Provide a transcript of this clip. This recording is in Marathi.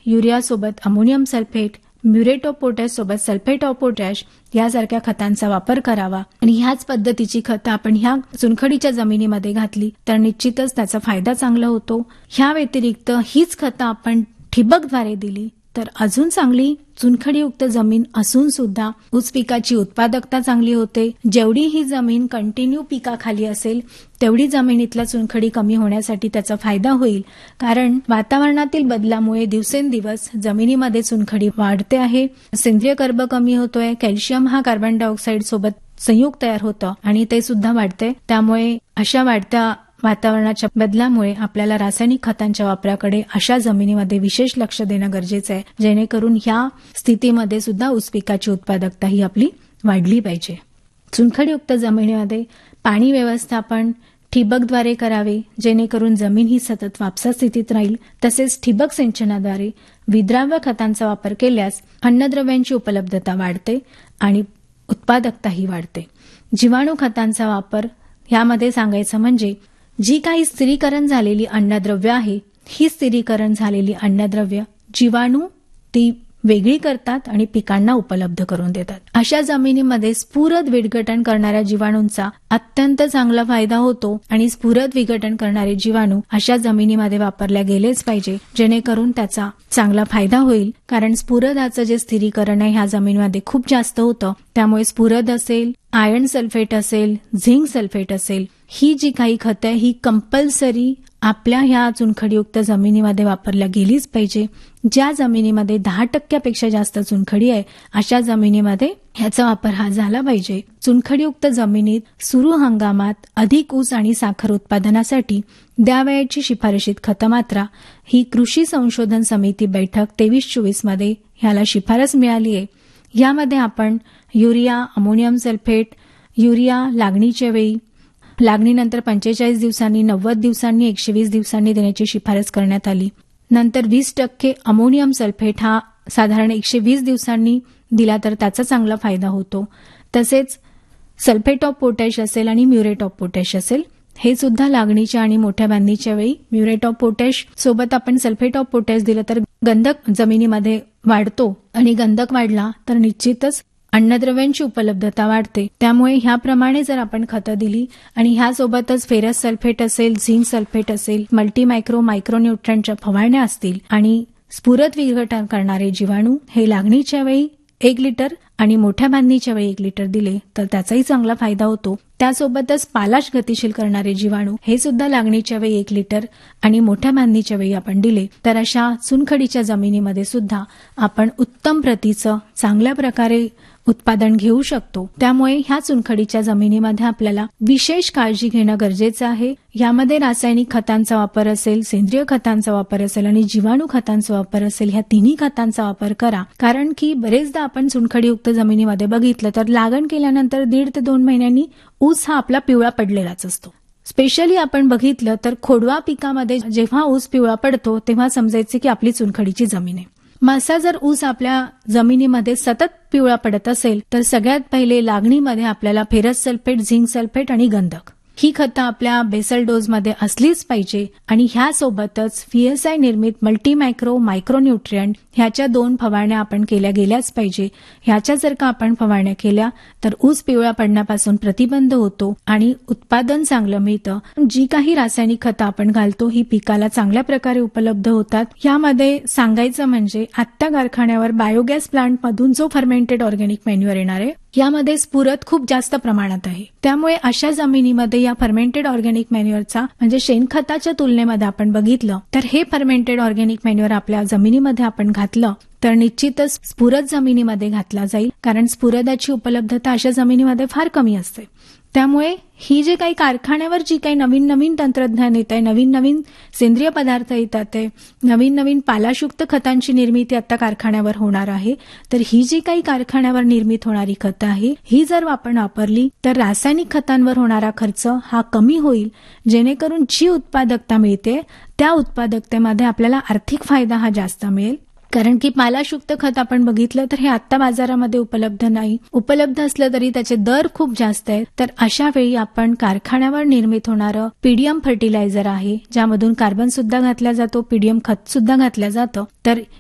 युरिया सोबत ammonium sulphate, muriate of potash सोबत सल्फेट ऑफ पोटॅश यासारख्या खतांचा वापर करावा आणि ह्याच पद्धतीची खतं आपण ह्या चुनखडीच्या जमिनीमध्ये घातली तर निश्चितच त्याचा फायदा चांगला होतो. ह्या व्यतिरिक्त हीच खतं आपण ठिबकद्वारे दिली तर अजून चांगली चुनखडीयुक्त जमीन असून सुद्धा ऊस पिकाची उत्पादकता चांगली होते. जेवढी ही जमीन कंटिन्यू पिकाखाली असेल तेवढी जमिनीतला चुनखडी कमी होण्यासाठी त्याचा फायदा होईल. कारण वातावरणातील बदलामुळे दिवसेंदिवस जमिनीमध्ये चुनखडी वाढते आहे, सेंद्रिय कर्ब कमी होतोय, कॅल्शियम हा कार्बन डायऑक्साईड सोबत संयुग तयार होतं आणि ते सुद्धा वाढते. त्यामुळे अशा वाढत्या वातावरणाच्या बदलामुळे आपल्याला रासायनिक खतांच्या वापराकडे अशा जमिनीमध्ये विशेष लक्ष देणं गरजेचं आहे, जेणेकरून ह्या स्थितीमध्ये सुद्धा ऊस पिकाची उत्पादकता ही आपली वाढली पाहिजे. चुनखडीयुक्त जमिनीमध्ये पाणी व्यवस्थापन ठिबकद्वारे करावे, जेणेकरून जमीन ही सतत वापसा स्थितीत राहील. तसेच ठिबक सिंचनाद्वारे विद्राव्य खतांचा वापर केल्यास अन्नद्रव्यांची उपलब्धता वाढते आणि उत्पादकताही वाढते. जीवाणू खतांचा वापर यामध्ये सांगायचं म्हणजे जी काही स्थिरीकरण झालेली अन्नद्रव्य आहे, ही स्थिरीकरण झालेली अन्नद्रव्य जीवाणू ती वेगळी करतात आणि पिकांना उपलब्ध करून देतात. अशा जमिनीमध्ये स्फुरद विघटन करणाऱ्या जीवाणूंचा अत्यंत चांगला फायदा होतो आणि स्फुरद विघटन करणारे जीवाणू अशा जमिनीमध्ये वापरल्या गेलेच पाहिजे, जेणेकरून त्याचा चांगला फायदा होईल. कारण स्फुरदाचं जे स्थिरीकरण आहे ह्या जमिनीमध्ये खूप जास्त होतं. त्यामुळे स्फुरद असेल, आयर्न सल्फेट असेल, झिंक सल्फेट असेल, ही जी काही खतं आहे ही कंपल्सरी आपल्या ह्या चुनखडीयुक्त जमिनीमध्ये वापरल्या गेलीच पाहिजे. ज्या जमिनीमध्ये 10% जास्त चुनखडी आहे अशा जमिनीमध्ये ह्याचा वापर हा झाला पाहिजे. चुनखडीयुक्त जमिनीत सुरू हंगामात अधिक ऊस आणि साखर उत्पादनासाठी द्यावयाची शिफारशीत खतमात्रा ही कृषी संशोधन समिती बैठक 23-24 मध्ये ह्याला शिफारस मिळाली आहे. यामध्ये आपण युरिया, अमोनियम सल्फेट, युरिया लागणीच्या वेळी, लागणीनंतर 45 दिवसांनी, 90 दिवसांनी, 120 दिवसांनी देण्याची शिफारस करण्यात आली. नंतर 20% अमोनियम सल्फेट हा साधारण 120 दिवसांनी दिला तर त्याचा चांगला फायदा होतो. तसेच सल्फेट ऑफ पोटॅश असेल आणि म्युरेट ऑफ पोटॅश असेल, हे सुद्धा लागणीच्या आणि मोठ्या बांधणीच्या वेळी म्युरेट ऑफ पोटॅश सोबत आपण सल्फेट ऑफ पोटॅश दिलं तर गंधक जमिनीमध्ये वाढतो आणि गंधक वाढला तर निश्चितच अन्नद्रव्यांची उपलब्धता वाढते. त्यामुळे ह्याप्रमाणे जर आपण खतं दिली आणि ह्यासोबतच फेरस सल्फेट असेल, झिंक सल्फेट असेल, मल्टी मायक्रोन्यूट्रंटच्या फवारण्या असतील आणि स्फुरद विघटन करणारे जीवाणू हे लागणीच्या वेळी 1 लिटर आणि मोठ्या बांधणीच्या वेळी 1 लिटर दिले तर त्याचाही चांगला फायदा होतो. त्यासोबतच पालाश गतिशील करणारे जीवाणू हे सुद्धा लागणीच्या वेळी 1 लिटर आणि मोठ्या बांधणीच्या वेळी आपण दिले तर अशा चुनखडीच्या जमिनीमध्ये सुद्धा आपण उत्तम प्रतीचं चांगल्या प्रकारे उत्पादन घेऊ शकतो. त्यामुळे ह्या चुनखडीच्या जमिनीमध्ये आपल्याला विशेष काळजी घेणं गरजेचं आहे. यामध्ये रासायनिक खतांचा वापर असेल, सेंद्रिय खतांचा वापर असेल आणि जीवाणू खतांचा वापर असेल, ह्या तिन्ही खतांचा वापर करा. कारण की बरेचदा आपण चुनखडीयुक्त जमिनीमध्ये बघितलं तर लागण केल्यानंतर 1.5 ते 2 महिन्यांनी ऊस हा आपला पिवळा पडलेलाच असतो. स्पेशली आपण बघितलं तर खोडवा पिकामध्ये जेव्हा ऊस पिवळा पडतो तेव्हा समजायचे की आपली चुनखडीची जमीन आहे. मग असा जर ऊस आपल्या जमिनीमध्ये सतत पिवळा पडत असेल तर सगळ्यात पहिले लागणीमध्ये आपल्याला फेरस सल्फेट, झिंक सल्फेट आणि गंधक ही खतं आपल्या बेसल डोजमध्ये असलीच पाहिजे. आणि ह्यासोबतच व्हीएसआय निर्मित मल्टी मायक्रोन्यूट्रिएंट ह्याच्या 2 फवारण्या आपण केल्या गेल्याच पाहिजे. ह्याच्या जर का आपण फवारण्या केल्या तर ऊस पिवळा पडण्यापासून प्रतिबंध होतो आणि उत्पादन चांगलं मिळतं. जी काही रासायनिक खतं आपण घालतो ही पिकाला चांगल्या प्रकारे उपलब्ध होतात. यामध्ये सांगायचं म्हणजे आत्ता कारखान्यावर बायोगॅस प्लांटमधून जो फर्मेंटेड ऑर्गॅनिक मॅन्युअर येणार आहे यामध्ये स्फुरद खूप जास्त प्रमाणात आहे. त्यामुळे अशा जमिनीमध्ये या फर्मेंटेड ऑर्गॅनिक मॅन्युअरचा म्हणजे शेणखताच्या तुलनेमध्ये आपण बघितलं तर हे फर्मेंटेड ऑर्गॅनिक मॅन्युअर आपल्या जमिनीमध्ये आपण घातलं तर निश्चितच स्फुरद जमिनीमध्ये घातला जाईल. कारण स्फुरदाची उपलब्धता अशा जमिनीमध्ये फार कमी असते. त्यामुळे ही जे काही कारखान्यावर जी काही नवीन तंत्रज्ञान येत आहे, नवीन सेंद्रिय पदार्थ येतात आहे, नवीन पालाशयुक्त खतांची निर्मिती आता कारखान्यावर होणार आहे, तर ही जी काही कारखान्यावर निर्मित होणारी खतं आहे ही जर आपण वापरली तर रासायनिक खतांवर होणारा खर्च हा कमी होईल. जेणेकरून जी उत्पादकता मिळते त्या उत्पादकतेमध्ये आपल्याला आर्थिक फायदा हा जास्त मिळेल. कारण की पालाशयुक्त खत आपण बघितलं तर हे आत्ता बाजारामध्ये उपलब्ध नाही. उपलब्ध असलं तरी त्याचे दर खूप जास्त आहेत. तर अशा वेळी आपण कारखान्यावर निर्मित होणारं पीडीएम फर्टिलायझर आहे, ज्यामधून कार्बन सुद्धा घातला जातो, पीडीएम खत सुद्धा घातलं जातं. तर